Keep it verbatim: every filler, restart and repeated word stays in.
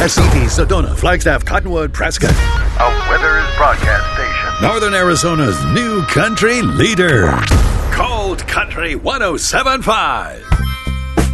S C P, Sedona, Flagstaff, Cottonwood, Prescott. A Withers broadcast station. Northern Arizona's new country leader. Cold Country one oh seven point five.